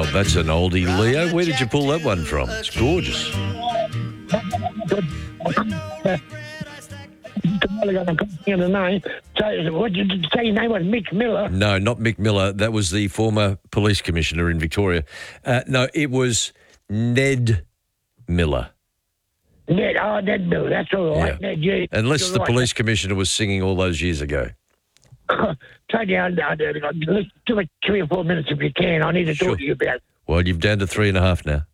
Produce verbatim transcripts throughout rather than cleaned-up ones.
Oh, that's an oldie, Leo. Where did you pull that one from? It's gorgeous. So, what did you say your name was? Mick Miller? No, not Mick Miller. That was the former police commissioner in Victoria. Uh, no, it was Ned Miller. Ned, oh, Ned Miller, that's all right. Yeah. Ned, yeah, Unless the right. police commissioner was singing all those years ago. Tony, I, I, I, let's do it three or four minutes if you can. I need to Sure. talk to you about Well, you've down to three and a half now.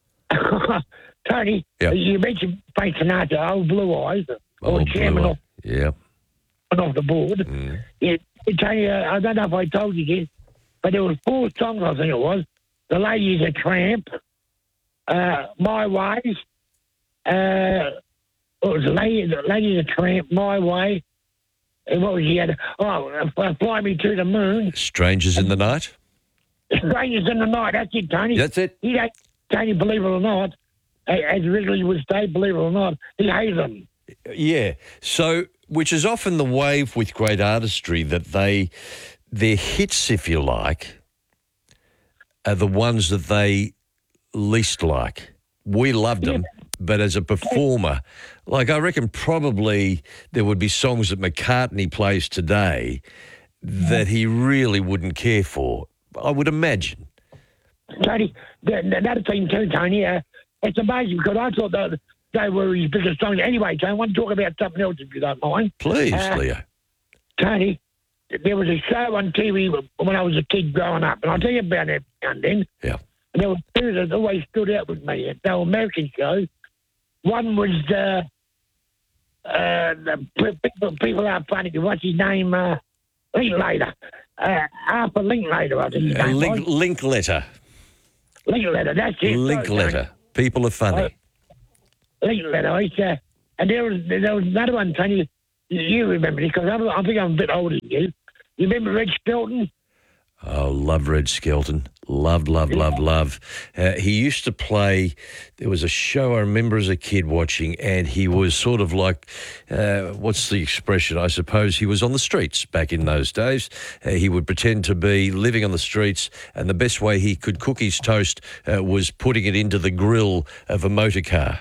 Tony, Yeah. you mentioned Frank Sinatra, old Blue Eyes, or Oh, chairman Blue off, Eye. Yeah. off the board. Mm. Yeah, Tony, uh, I don't know if I told you this, but there was four songs, I think it was. The Lady's a Tramp, uh, My Way, uh, what was the Lady, the Lady's a Tramp, My Way, and what was the other? Oh, uh, Fly Me to the Moon. Strangers in the Night? Strangers in the Night, that's it, Tony. That's it? He don't, Tony, believe it or not, as Wrigley would say, believe it or not, he hates them. Yeah. So, which is often the way with great artistry, that they, their hits, if you like, are the ones that they least like. We loved them, but as a performer, like I reckon probably there would be songs that McCartney plays today that he really wouldn't care for, I would imagine. Tony, the, the, another thing too, Tony, uh, it's amazing because I thought that they were his biggest songs. Anyway, Tony, I want to talk about something else if you don't mind. Please, Uh, Leo. Tony, there was a show on T V when I was a kid growing up, and I'll tell you about it now and then. Yeah. And there were two that always stood out with me. They were American shows. One was uh, uh, the people, people are funny. What's his name? Uh, Linklater. Uh, Arthur Linklater, I think his Uh, name link, was. Linklater. Linklater, that's it. Linklater. People are funny. Linklater. It's, uh, and there was there was another one, Tony. You remember it because I think I'm a bit older than you. You remember Red Skelton? Oh, love Red Skelton. Loved, loved, loved, love. Uh, he used to play, there was a show I remember as a kid watching, and he was sort of like, uh, what's the expression? I suppose he was on the streets back in those days. Uh, he would pretend to be living on the streets, and the best way he could cook his toast uh, was putting it into the grill of a motor car.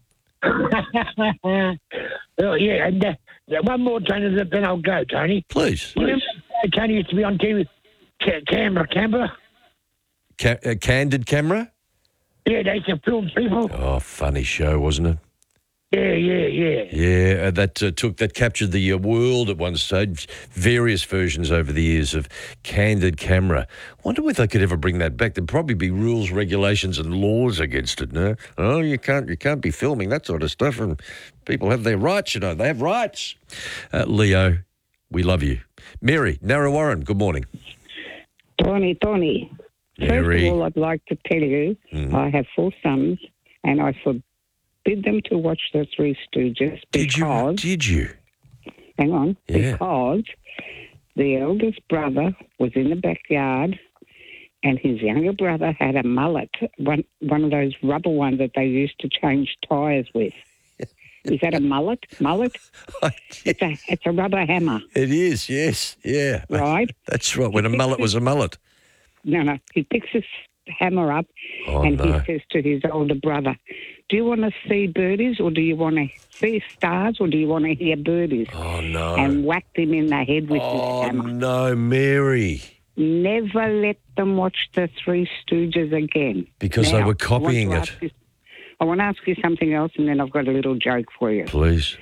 Oh, yeah, and uh, one more, Tony, then I'll go, Tony. Please. You remember Tony used to be on T V, Ca- Canberra, Canberra? Ca- uh, Candid Camera? Yeah, they used to film people. Oh, funny show, wasn't it? Yeah, yeah, yeah. Yeah, uh, that uh, took that captured the uh, world at one stage. Various versions over the years of Candid Camera. Wonder if they could ever bring that back. There'd probably be rules, regulations, and laws against it. No, oh, you can't, you can't be filming that sort of stuff. And people have their rights. You know, they have rights. Uh, Leo, we love you. Mary, Narrawarren. Good morning. Tony, Tony. Mary. First of all, I'd like to tell you Mm. I have four sons, and I forbid them to watch the Three Stooges Did you? because, Did you? hang on, Yeah. because the eldest brother was in the backyard and his younger brother had a mullet, one, one of those rubber ones that they used to change tyres with. Is that a mullet? Mullet? It's a, it's a rubber hammer, It is, yes, yeah. right? That's right, when a mullet was a mullet. No, no. He picks his hammer up Oh, and no. he says to his older brother, do you want to see birdies or do you want to see stars or do you want to hear birdies? Oh, no. And whacked him in the head with Oh, his hammer. no, Mary. Never let them watch the Three Stooges again. Because they Now, were copying I want it. to ask you- I want to ask you something else and then I've got a little joke for you. Please.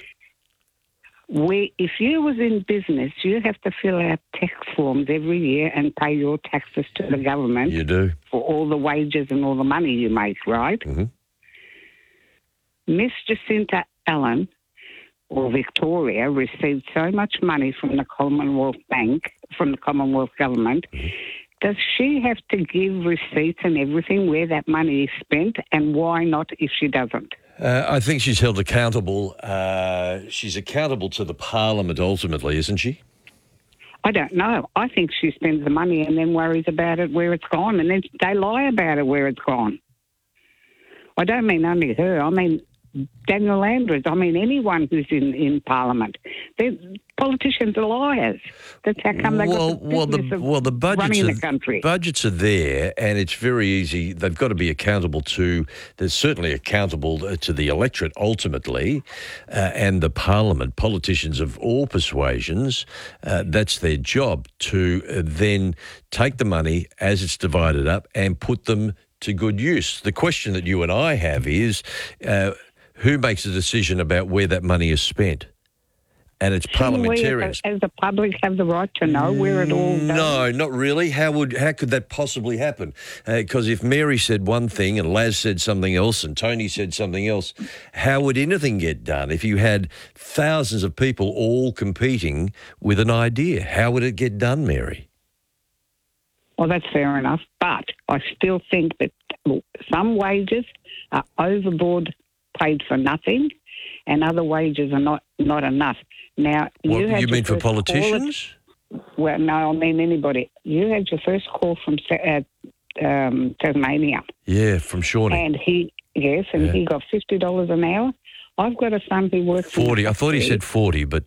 We, if you was in business, you have to fill out tax forms every year and pay your taxes to the government You do. for all the wages and all the money you make, right? Mhm. Miss Jacinta Allen, or Victoria, received so much money from the Commonwealth Bank, from the Commonwealth Government. Mm-hmm. Does she have to give receipts and everything where that money is spent, and why not if she doesn't? Uh, I think she's held accountable. Uh, she's accountable to the Parliament ultimately, isn't she? I don't know. I think she spends the money and then worries about it where it's gone, and then they lie about it where it's gone. I don't mean only her. I mean Daniel Andrews. I mean anyone who's in, in Parliament. They're, politicians are liars. That's how come they well, got the well, the business of well, the budgets running are, the country. budgets are there, and it's very easy. They've got to be accountable to. They're certainly accountable to the electorate ultimately, uh, and the parliament. Politicians of all persuasions, uh, that's their job to uh, then take the money as it's divided up and put them to good use. The question that you and I have is, uh, who makes a decision about where that money is spent? And it's parliamentarians. We, as, as the public, have the right to know where it all goes? No, not really. How would how could that possibly happen? Because uh, if Mary said one thing and Laz said something else and Tony said something else, how would anything get done if you had thousands of people all competing with an idea? How would it get done, Mary? Well, that's fair enough. But I still think that some wages are overboard, paid for nothing, and other wages are not, not enough. Now, What, you, had you your mean for first call politicians? at- well, no, I mean anybody. You had your first call from uh, um, Tasmania, Yeah, from Shawnee. and he, yes, and Yeah. he got fifty dollars an hour. I've got a son who works in a forty. I thought he factory. said forty, but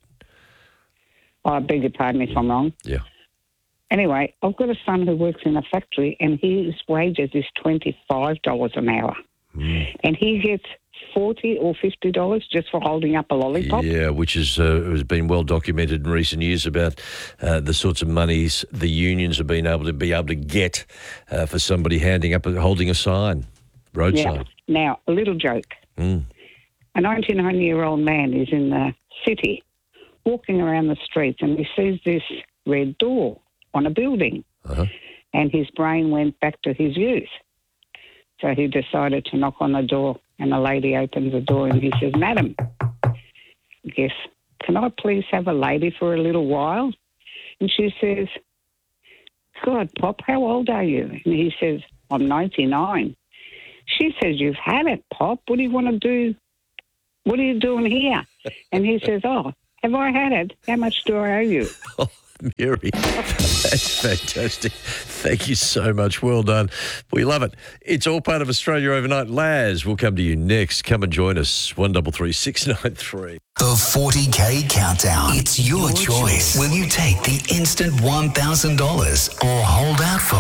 I beg your pardon if I'm wrong. yeah. Anyway, I've got a son who works in a factory, and his wages is twenty-five dollars an hour. Mm. And he gets forty or fifty dollars just for holding up a lollipop. Yeah, which is uh, has been well documented in recent years about uh, the sorts of monies the unions have been able to be able to get uh, for somebody handing up, holding a sign, road Yeah. sign. Now, a little joke. Mm. A ninety-nine-year-old man is in the city walking around the streets, and he sees this red door on a building. Uh-huh. And his brain went back to his youth. So he decided to knock on the door, and the lady opens the door and he says, "Madam, yes, can I please have a lady for a little while?" And she says, "God, Pop, how old are you?" And he says, "I'm ninety-nine. She says, "You've had it, Pop. What do you want to do? What are you doing here?" And he says, "Oh, have I had it? How much do I owe you?" Oh, Mary, that's fantastic. Thank you so much. Well done. We love it. It's all part of Australia Overnight. Laz, we'll come to you next. Come and join us. one three three six nine three. The forty K Countdown. It's your, choice. Will you take the instant one thousand dollars or hold out for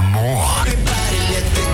more?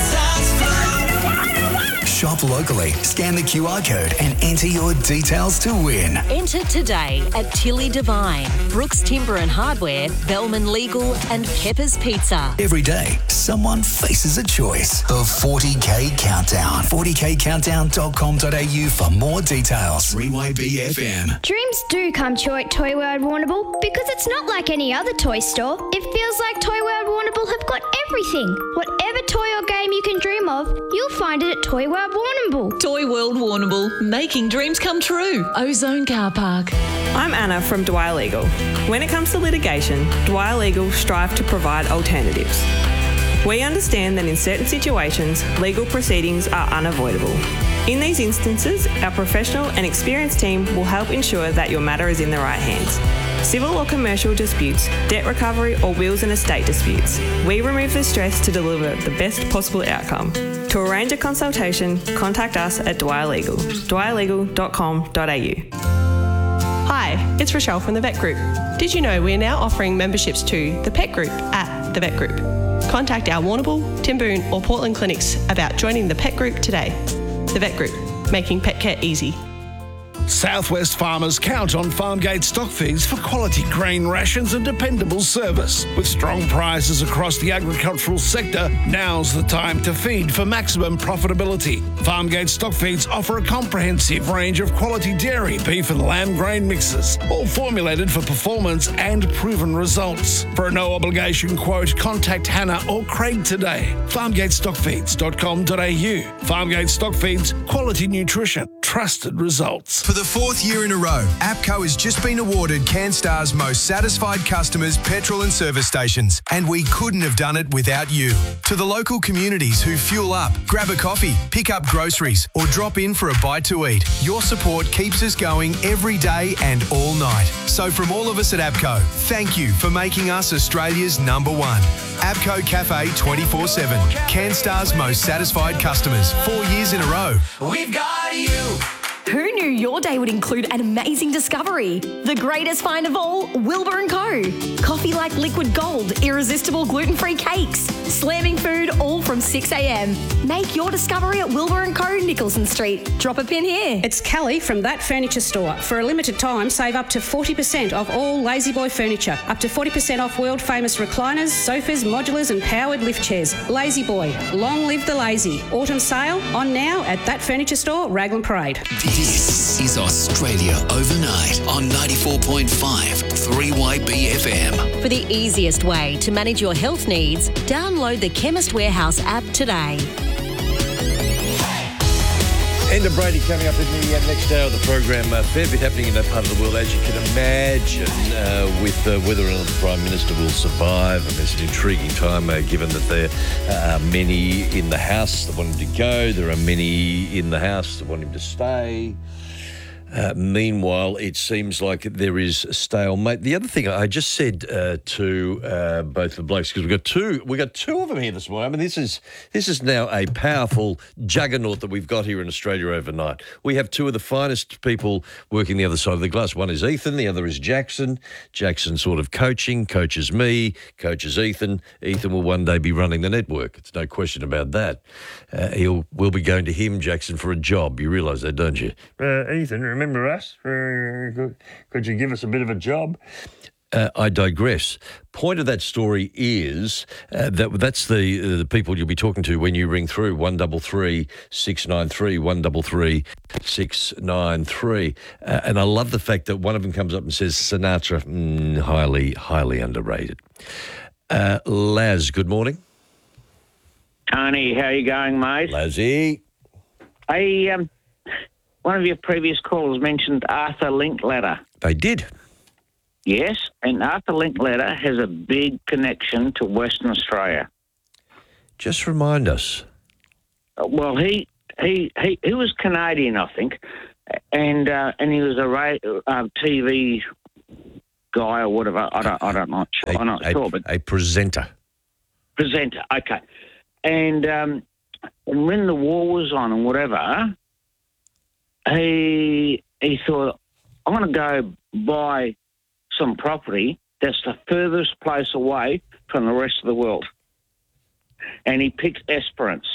Shop locally, scan the Q R code and enter your details to win. Enter today at Tilly Devine, Brooks Timber and Hardware, Bellman Legal and Pepper's Pizza. Every day, someone faces a choice. The forty K Countdown. forty k countdown dot com dot a u for more details. three Y B F M. Dreams do come true at Toy World Warrnambool because it's not like any other toy store. It feels like Toy World Warrnambool have got everything. Whatever toy or game you can dream of, you'll find it at Toy World Warrnambool. Toy World Warrnambool, making dreams come true. Ozone Car Park. I'm Anna from Dwyer Legal. When it comes to litigation, Dwyer Legal strive to provide alternatives. We understand that in certain situations, legal proceedings are unavoidable. In these instances, our professional and experienced team will help ensure that your matter is in the right hands. Civil or commercial disputes, debt recovery or wills and estate disputes. We remove the stress to deliver the best possible outcome. To arrange a consultation, contact us at Dwyer Legal, dwyer legal dot com dot a u. Hi, it's Rochelle from The Vet Group. Did you know we are now offering memberships to The Pet Group at The Vet Group? Contact our Warrnambool, Timboon or Portland clinics about joining The Pet Group today. The Vet Group, making pet care easy. Southwest farmers count on Farmgate stock feeds for quality grain rations and dependable service. With strong prices across the agricultural sector, now's the time to feed for maximum profitability. Farmgate stock feeds offer a comprehensive range of quality dairy, beef and lamb grain mixes, all formulated for performance and proven results. For a no-obligation quote, contact Hannah or Craig today. farmgate stock feeds dot com dot a u. Farmgate Stock Feeds, quality nutrition, trusted results. For the fourth year in a row, APCO has just been awarded CanStar's most satisfied customers petrol and service stations, and we couldn't have done it without you. To the local communities who fuel up, grab a coffee, pick up groceries, or drop in for a bite to eat, your support keeps us going every day and all night. So from all of us at APCO, thank you for making us Australia's number one. APCO Cafe twenty-four seven, CanStar's most satisfied customers, four years in a row. We've got you. Who knew your day would include an amazing discovery? The greatest find of all, Wilbur and Co. Coffee like liquid gold, irresistible gluten-free cakes, slamming food all from six a.m. Make your discovery at Wilbur and Co. Nicholson Street. Drop a pin here. It's Kelly from That Furniture Store. For a limited time, save up to forty percent off all Lazy Boy furniture. Up to forty percent off world-famous recliners, sofas, modulars and powered lift chairs. Lazy Boy. Long live the lazy. Autumn sale on now at That Furniture Store, Raglan Parade. This is Australia Overnight on ninety-four point five three Y B F M. For the easiest way to manage your health needs, download the Chemist Warehouse app today. Enda Brady coming up in the uh, next hour of the program. A uh, fair bit happening in that part of the world, as you can imagine, uh, with uh, whether or not the Prime Minister will survive. And it's an intriguing time, uh, given that there are many in the House that want him to go. There are many in the House that want him to stay. Uh, meanwhile, it seems like there is a stalemate. The other thing I just said uh, to uh, both the blokes, because we've got two, we got two of them here this morning. I mean, this is this is now a powerful juggernaut that we've got here in Australia overnight. We have two of the finest people working the other side of the glass. One is Ethan, the other is Jackson. Jackson sort of coaching, coaches me, coaches Ethan. Ethan will one day be running the network. It's no question about that. Uh, he'll we'll be going to him, Jackson, for a job. You realise that, don't you? Uh, Ethan, remember Remember us? Uh, could you give us a bit of a job? Uh, I digress. Point of that story is uh, that that's the uh, the people you'll be talking to when you ring through one double three six nine three one double three six nine three, uh, and I love the fact that one of them comes up and says Sinatra, mm, highly highly underrated. Uh, Laz, good morning. Tony, how you going, mate? Lazzy. I um. One of your previous callers mentioned Arthur Linklater. They did. Yes, and Arthur Linklater has a big connection to Western Australia. Just remind us. Uh, well, he he, he he was Canadian, I think, and uh, and he was a ra- uh, T V guy or whatever. I don't I don't know. A, I'm not a, sure, but a presenter. Presenter, okay. And um, and when the war was on and whatever. He he thought, I'm going to go buy some property that's the furthest place away from the rest of the world. And he picked Esperance.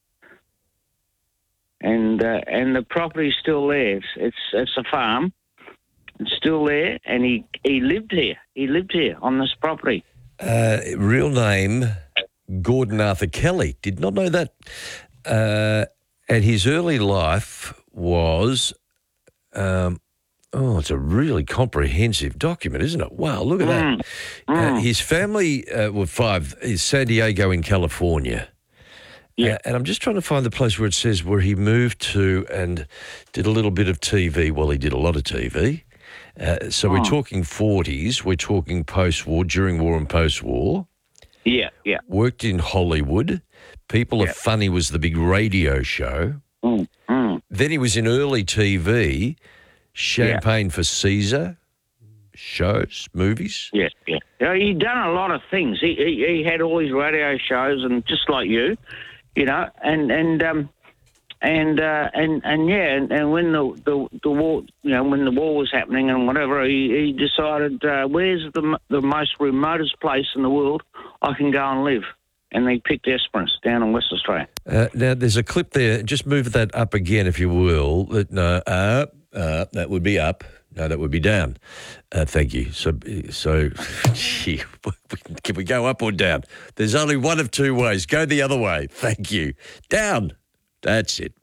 And uh, and the property's still there. It's, it's it's a farm. It's still there, and he, he lived here. He lived here on this property. Uh, real name, Gordon Arthur Kelly. Did not know that. Uh, and his early life was, um, oh, it's a really comprehensive document, isn't it? Wow, look at mm. that. Mm. Uh, his family uh, were five, is San Diego in California. Yeah. Uh, and I'm just trying to find the place where it says where he moved to and did a little bit of T V. Well, he did a lot of T V. Uh, so oh. we're talking forties, we're talking post-war, during war and post-war. Yeah, yeah. Worked in Hollywood. People yeah. Are Funny was the big radio show. Mm. Mm. Then he was in early T V, Champagne yeah. for Caesar, shows, movies. Yes, yeah. yeah. He'd done a lot of things. He, he he had all these radio shows, and just like you, you know, and and um, and uh, and and yeah, and, and when the, the the war, you know, when the war was happening and whatever, he, he decided uh, where's the the most remotest place in the world I can go and live. And they picked Esperance down in West Australia. Uh, now, there's a clip there. Just move that up again, if you will. No, up, up. That would be up. No, that would be down. Uh, thank you. So, so, gee, can we go up or down? There's only one of two ways. Go the other way. Thank you. Down. That's it.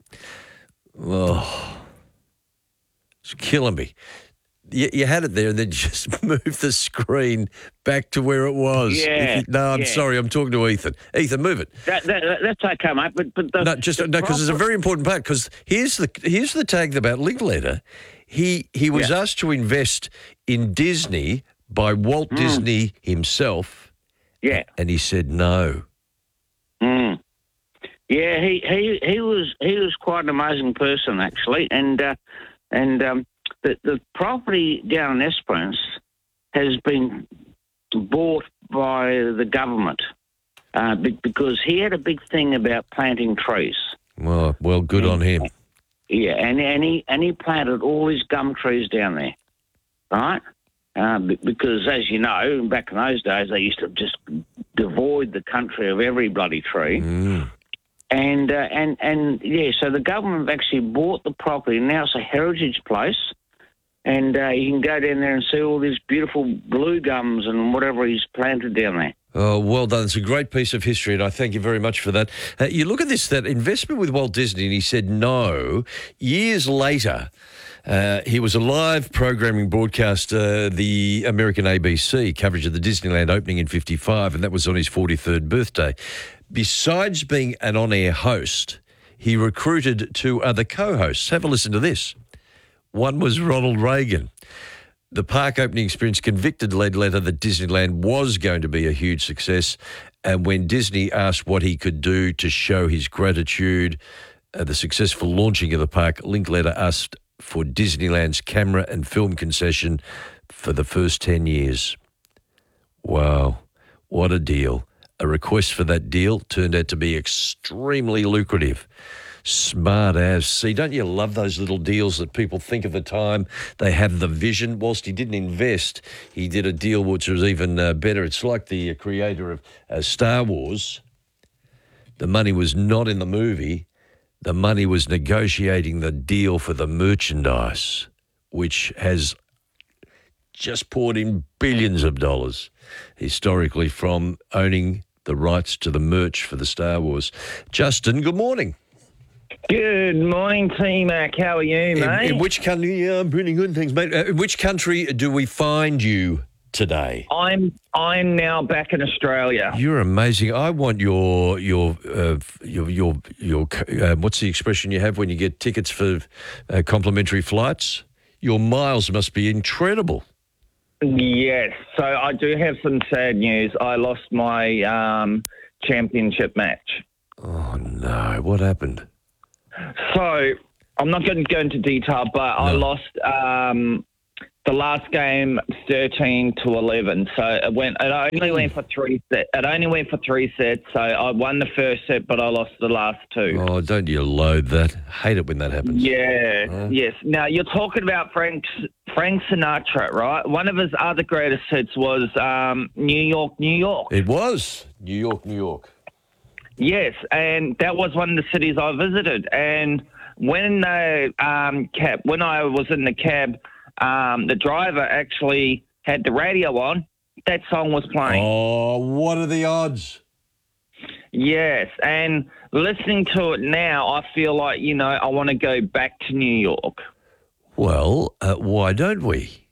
Oh, it's killing me. You, you had it there, and then just move the screen back to where it was. Yeah. No, I'm yeah. sorry. I'm talking to Ethan. Ethan, move it. That, that, that's okay, mate. But but the, no, just the no, because it's a very important part. Because here's the here's the tag about Linklater. He he was yeah. asked to invest in Disney by Walt mm. Disney himself. Yeah, and he said no. Mm. Yeah, he, he he was he was quite an amazing person actually, and uh, and. Um, The, the property down in Esperance has been bought by the government uh, because he had a big thing about planting trees. Well, well, good on him. Yeah, and, and, he, and he planted all his gum trees down there, right? Uh, because, as you know, back in those days, they used to just devoid the country of every bloody tree. Mm. And, uh, and, and yeah, so the government have actually bought the property. Now it's a heritage place. And uh, you can go down there and see all these beautiful blue gums and whatever he's planted down there. Oh, well done. It's a great piece of history, and I thank you very much for that. Uh, you look at this, that investment with Walt Disney, and he said no. Years later, uh, he was a live programming broadcaster, the American A B C, coverage of the Disneyland opening in fifty-five, and that was on his forty-third birthday. Besides being an on-air host, he recruited two other co-hosts. Have a listen to this. One was Ronald Reagan. The park opening experience convicted lead letter that Disneyland was going to be a huge success. And when Disney asked what he could do to show his gratitude, uh, the successful launching of the park, Linkletter asked for Disneyland's camera and film concession for the first ten years. Wow, what a deal. A request for that deal turned out to be extremely lucrative. Smart as. See, don't you love those little deals that people think of the time? They have the vision. Whilst he didn't invest, he did a deal which was even uh, better. It's like the creator of uh, Star Wars. The money was not in the movie. The money was negotiating the deal for the merchandise, which has just poured in billions of dollars historically from owning the rights to the merch for the Star Wars. Justin, good morning. Good morning, T-Mac. How are you, mate? In, in which country? Yeah, I'm pretty good, thanks, mate. Uh, in which country do we find you today? I'm I'm now back in Australia. You're amazing. I want your your uh, your your your. Uh, what's the expression you have when you get tickets for uh, complimentary flights? Your miles must be incredible. Yes. So I do have some sad news. I lost my um, championship match. Oh no! What happened? So, I'm not going to go into detail, but no. I lost um, the last game thirteen to eleven. So it went. It only went for three sets. It only went for three sets. So I won the first set, but I lost the last two. Oh, don't you load that? Hate it when that happens. Yeah. Huh? Yes. Now you're talking about Frank Frank Sinatra, right? One of his other greatest hits was um, New York, New York. It was New York, New York. Yes, and that was one of the cities I visited. And when the um, cab, when I was in the cab, um, the driver actually had the radio on. That song was playing. Oh, what are the odds? Yes, and listening to it now, I feel like, you know, I want to go back to New York. Well, uh, why don't we?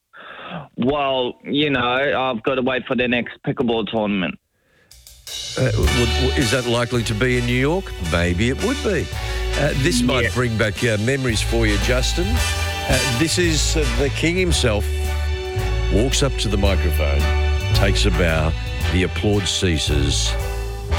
Well, you know, I've got to wait for the next pickleball tournament. Uh, is that likely to be in New York? Maybe it would be. Uh, this might yeah. bring back uh, memories for you, Justin. Uh, this is uh, the king himself. Walks up to the microphone, takes a bow, the applause ceases,